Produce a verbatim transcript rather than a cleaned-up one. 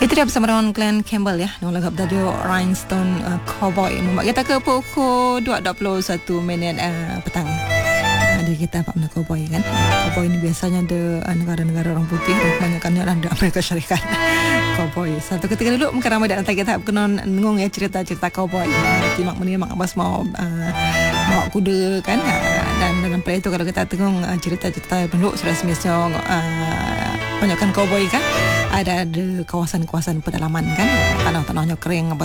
Itu dia bersama dengan Glenn Campbell ya, dengan lagu bertajuk Rhinestone uh, Cowboy. Membuat kita ke pukul dua puluh satu minit uh, petang. Jadi kita apa benda cowboy kan? Cowboy ni biasanya ada uh, negara-negara orang putih, dan kebanyakannya ada Amerika Syarikat. Cowboy. Satu ketika dulu mungkin ramai dan kita kena nengung ya cerita-cerita cowboy. Mak Munir, Mak Abbas mau uh, bawa kuda kan? Uh, dan dalam play itu kalau kita tengok uh, cerita-cerita penduduk sudah semestinya uh, banyakkan cowboy kan? Ada ada kawasan-kawasan pedalaman kan, tanah-tanahnya kering,